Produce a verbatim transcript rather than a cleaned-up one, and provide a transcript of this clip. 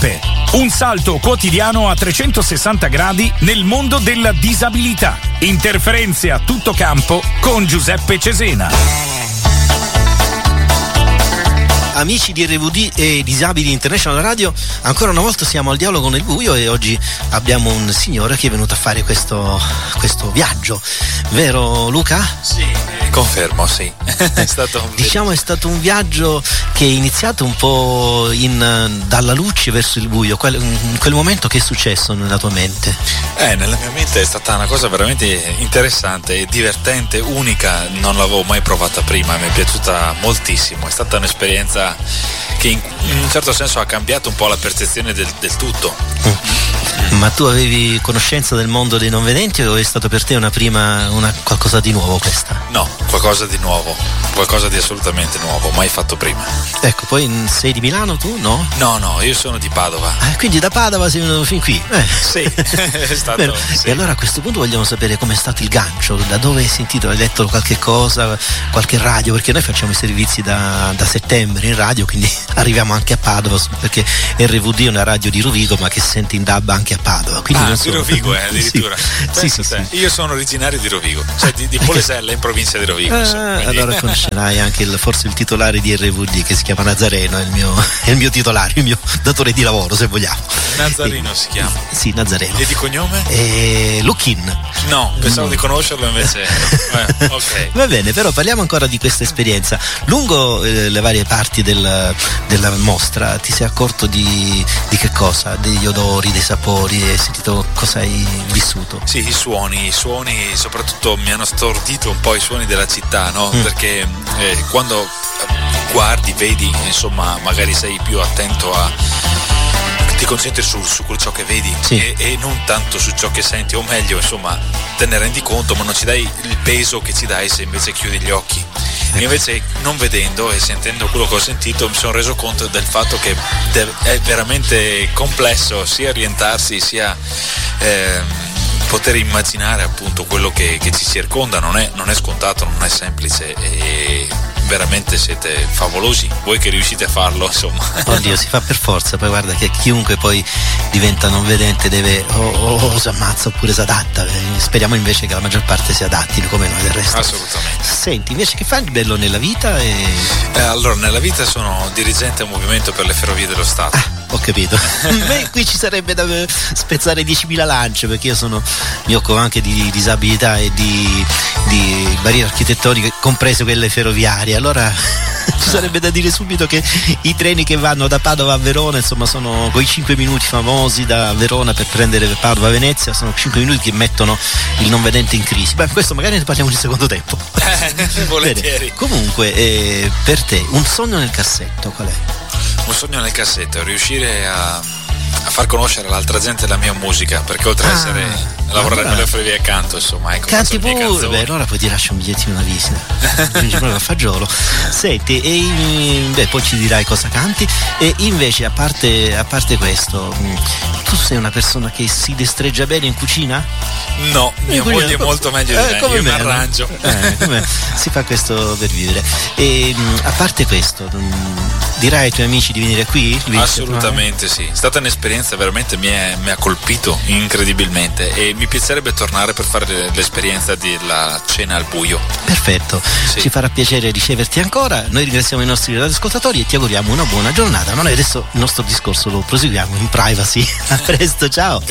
Giuseppe, un salto quotidiano a trecentosessanta gradi nel mondo della disabilità. Interferenze a tutto campo con Giuseppe Cesena. Amici di R V D e Disabili International Radio, ancora una volta siamo al dialogo nel buio e oggi abbiamo un signore che è venuto a fare questo, questo viaggio, vero Luca? Sì, confermo, sì. È stato un... Diciamo è stato un viaggio che è iniziato un po' in, dalla luce verso il buio. Quel, in quel momento che è successo nella tua mente? Eh, nella mia mente è stata una cosa veramente interessante, divertente, unica, non l'avevo mai provata prima, mi è piaciuta moltissimo, è stata un'esperienza che in, in un certo senso ha cambiato un po' la percezione del, del tutto. Mm. Ma tu avevi conoscenza del mondo dei non vedenti o è stato per te una prima una qualcosa di nuovo questa? No, qualcosa di nuovo, qualcosa di assolutamente nuovo, mai fatto prima. Ecco, poi sei di Milano tu, no? No, no, io sono di Padova. Ah, quindi da Padova sei venuto fin qui? Eh. Sì, è stato. Sì. E allora a questo punto vogliamo sapere com'è stato il gancio, da dove hai sentito, hai letto qualche cosa, qualche radio, perché noi facciamo i servizi da, da settembre in radio, quindi arriviamo anche a Padova, perché R V D è una radio di Rovigo ma che si sente in D A B anche a Padova. Quindi ah, non di so. Rovigo, eh, addirittura. Sì, sì, sì, sì. Io sono originario di Rovigo, cioè di, di Polesella in provincia di Rovigo. Ah, insomma, quindi... Allora conoscerai anche il, forse il titolare di R V D che si chiama Nazareno, è il mio, è il mio titolare, il mio datore di lavoro se vogliamo. Nazareno e, si chiama? Sì, Nazareno. E di cognome? E Luchin. No, pensavo no. di conoscerlo invece. eh, ok. Va bene, però parliamo ancora di questa esperienza. Lungo eh, le varie parti del, della mostra ti sei accorto di, di che cosa? Degli odori, dei sapori, hai sentito cosa hai vissuto? Sì, i suoni, i suoni soprattutto mi hanno stordito un po' i suoni della città, no? Mm. Perché eh, quando guardi, vedi, insomma, magari sei più attento a ti concentri su, su ciò che vedi sì. e, e non tanto su ciò che senti, o meglio, insomma, te ne rendi conto, ma non ci dai il peso che ci dai se invece chiudi gli occhi. E invece non vedendo e sentendo quello che ho sentito mi sono reso conto del fatto che è veramente complesso sia orientarsi sia ehm, poter immaginare appunto quello che, che ci circonda, non è, non è scontato, non è semplice e veramente siete favolosi voi che riuscite a farlo, insomma. Oddio, si fa per forza, poi guarda che chiunque poi diventa non vedente deve o, o, o si ammazza oppure si adatta, speriamo invece che la maggior parte si adattino come noi del resto. Assolutamente. Senti, invece che fai di bello nella vita? E... Eh, allora, nella vita sono dirigente a un movimento per le ferrovie dello Stato. Ah, ho capito. Beh, qui ci sarebbe da spezzare diecimila lance, perché io sono mi occupo anche di disabilità e di, di barriere architettoniche, comprese quelle ferroviarie. Allora ci sarebbe da dire subito che i treni che vanno da Padova a Verona, insomma, sono quei cinque minuti famosi da Verona per prendere Padova a Venezia, sono cinque minuti che mettono il non vedente in crisi. Beh, questo magari ne parliamo nel secondo tempo. Eh, volentieri. Bene. Comunque, eh, per te, un sogno nel cassetto qual è? Un sogno nel cassetto è riuscire a, a far conoscere all'altra gente la mia musica, perché oltre ad ah, essere lavorare allora, nelle ferrovie accanto, insomma, ecco, canti pure, beh, allora poi ti lascio un bigliettino una visita. Quindi proprio a fagiolo. Senti, e beh, poi ci dirai cosa canti. E invece, a parte, a parte questo, tu sei una persona che si destreggia bene in cucina? No, mia cucina, moglie è molto meglio di eh, me, come io me, mi arrangio. Eh, come si fa questo per vivere? E a parte questo, dirai ai tuoi amici di venire qui? Assolutamente sì, è stata un'esperienza veramente, mi, è, mi ha colpito incredibilmente e mi piacerebbe tornare per fare l'esperienza della cena al buio. Perfetto, sì. Ci farà piacere riceverti ancora, noi ringraziamo i nostri radioascoltatori e ti auguriamo una buona giornata, ma noi adesso il nostro discorso lo proseguiamo in privacy. A presto, ciao.